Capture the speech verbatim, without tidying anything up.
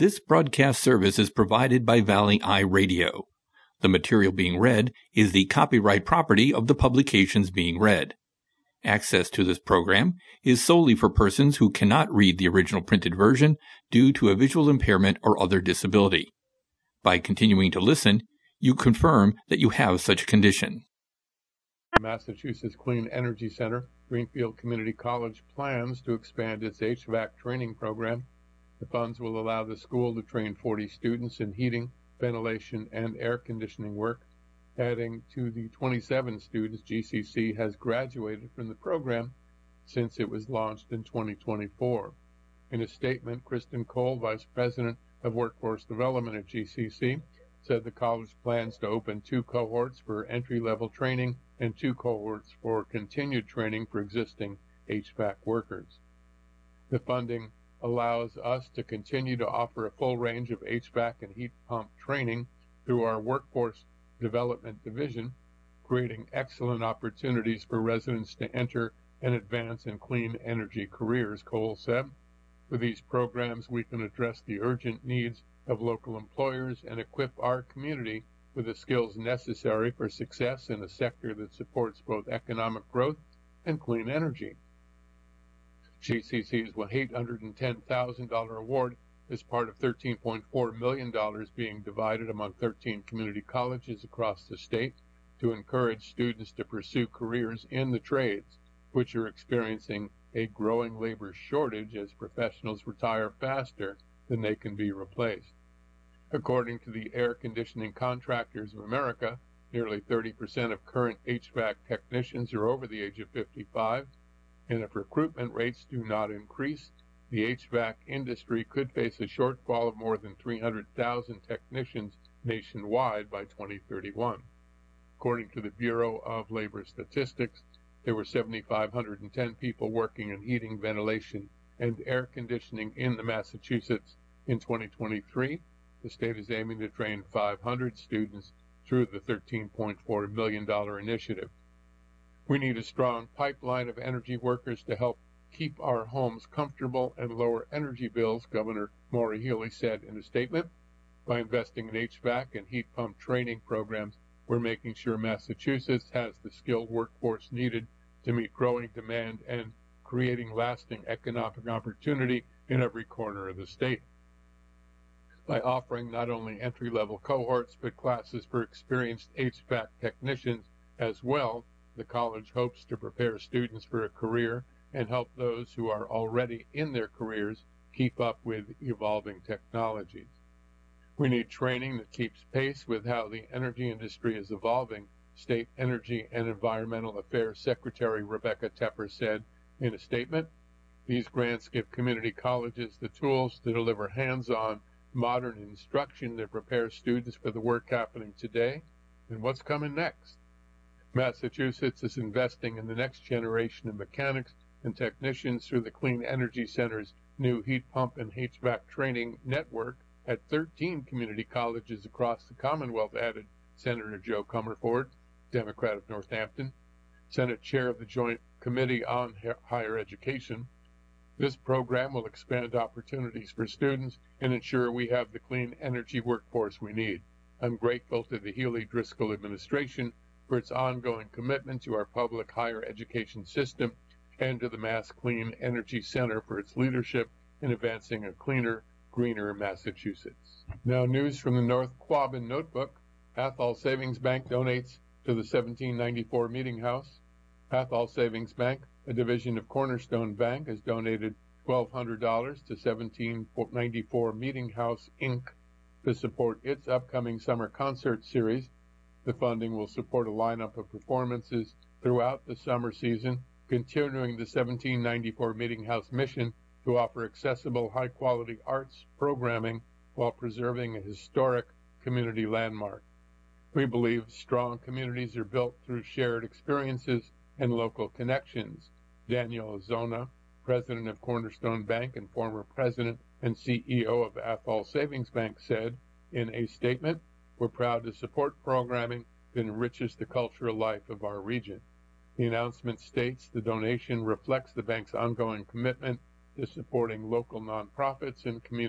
This broadcast service is provided by Valley Eye Radio. The material being read is the copyright property of the publications being read. Access to this program is solely for persons who cannot read the original printed version due to a visual impairment or other disability. By continuing to listen, you confirm that you have such a condition. Massachusetts Clean Energy Center, Greenfield Community College plans to expand its H V A C training program. The funds will allow the school to train forty students in heating, ventilation, and air conditioning work. Adding to the twenty-seven students, G C C has graduated from the program since it was launched in twenty twenty-four. In a statement, Kristen Cole, Vice President of Workforce Development at G C C, said the college plans to open two cohorts for entry-level training and two cohorts for continued training for existing H V A C workers. The funding allows us to continue to offer a full range of H V A C and heat pump training through our Workforce Development Division, creating excellent opportunities for residents to enter and advance in clean energy careers, Cole said. With these programs, we can address the urgent needs of local employers and equip our community with the skills necessary for success in a sector that supports both economic growth and clean energy. G C C's eight hundred ten thousand dollars award is part of thirteen point four million dollars being divided among thirteen community colleges across the state to encourage students to pursue careers in the trades, which are experiencing a growing labor shortage as professionals retire faster than they can be replaced. According to the Air Conditioning Contractors of America, nearly thirty percent of current H V A C technicians are over the age of fifty-five, and if recruitment rates do not increase, the H V A C industry could face a shortfall of more than three hundred thousand technicians nationwide by twenty thirty-one. According to the Bureau of Labor Statistics, there were seven thousand five hundred ten people working in heating, ventilation, and air conditioning in the Massachusetts in twenty twenty-three. The state is aiming to train five hundred students through the thirteen point four million dollars initiative. We need a strong pipeline of energy workers to help keep our homes comfortable and lower energy bills, Governor Maura Healey said in a statement. By investing in H V A C and heat pump training programs, we're making sure Massachusetts has the skilled workforce needed to meet growing demand and creating lasting economic opportunity in every corner of the state. By offering not only entry-level cohorts but classes for experienced H V A C technicians as well, the college hopes to prepare students for a career and help those who are already in their careers keep up with evolving technologies. We need training that keeps pace with how the energy industry is evolving, State Energy and Environmental Affairs Secretary Rebecca Tepper said in a statement. These grants give community colleges the tools to deliver hands-on, modern instruction that prepares students for the work happening today and what's coming next. Massachusetts is investing in the next generation of mechanics and technicians through the Clean Energy Center's new heat pump and H V A C training network at thirteen community colleges across the Commonwealth, added Senator Joe Comerford, Democrat of Northampton, Senate Chair of the Joint Committee on Higher Education. This program will expand opportunities for students and ensure we have the clean energy workforce we need. I'm grateful to the Healey Driscoll administration for its ongoing commitment to our public higher education system and to the Mass Clean Energy Center for its leadership in advancing a cleaner, greener Massachusetts. Now, news from the North Quabbin Notebook. Athol Savings Bank donates to the seventeen ninety-four Meeting House. Athol Savings Bank, a division of Cornerstone Bank, has donated twelve hundred dollars to seventeen ninety-four Meeting House, Incorporated to support its upcoming summer concert series. The funding will support a lineup of performances throughout the summer season, continuing the seventeen ninety-four Meeting House mission to offer accessible, high-quality arts programming while preserving a historic community landmark. We believe strong communities are built through shared experiences and local connections. Daniel Azona, president of Cornerstone Bank and former president and C E O of Athol Savings Bank, said in a statement, "We're proud to support programming that enriches the cultural life of our region." The announcement states the donation reflects the bank's ongoing commitment to supporting local nonprofits and community